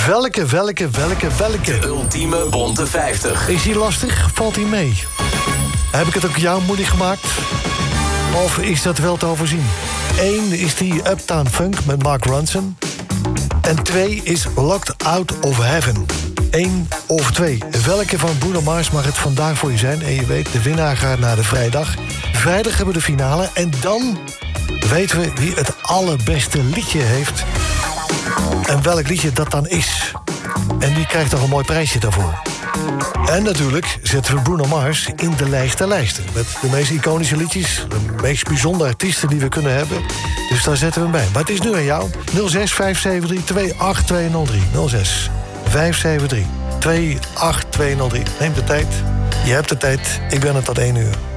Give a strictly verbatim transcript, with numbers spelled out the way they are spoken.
Welke, welke, welke, welke? De ultieme bonte vijftig. Is die lastig? Valt die mee? Heb ik het ook jou moeilijk gemaakt? Of is dat wel te overzien? Eén is die Uptown Funk met Mark Ronson. En twee is Locked Out of Heaven. Eén of twee. Welke van Bruno Mars mag het vandaag voor je zijn? En je weet, de winnaar gaat naar de vrijdag. Vrijdag hebben we de finale. En dan weten we wie het allerbeste liedje heeft. En welk liedje dat dan is. En die krijgt toch een mooi prijsje daarvoor. En natuurlijk zetten we Bruno Mars in de lijst der lijsten. Met de meest iconische liedjes, de meest bijzondere artiesten die we kunnen hebben. Dus daar zetten we hem bij. Maar het is nu aan jou. nul zes vijf zeven drie twee acht twee nul drie. nul zes vijf zeven drie twee acht twee nul drie. Neem de tijd. Je hebt de tijd. Ik ben er tot één uur.